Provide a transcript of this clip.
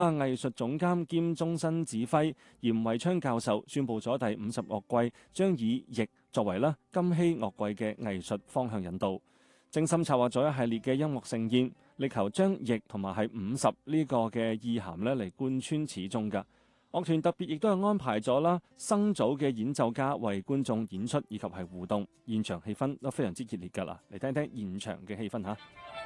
藝術總監兼終身指揮嚴維昌教授宣布咗第50樂季將以翼作為今禧樂季嘅藝術方向引導，精心策劃咗一系列嘅音樂盛宴，力求將翼同埋係50呢個嘅意涵嚟貫穿始終㗎。樂團特別亦都係安排咗生組嘅演奏家為觀眾演出以及係互動，現場氣氛都非常之熱烈㗎啦，嚟聽聽現場嘅氣氛嚇。